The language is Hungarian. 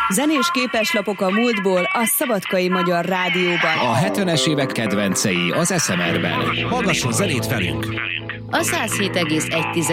Zenés képeslapok a múltból a Szabadkai Magyar Rádióban. A 70-es évek kedvencei az SMR-ben. Hallgasson zenét velünk! A 107,1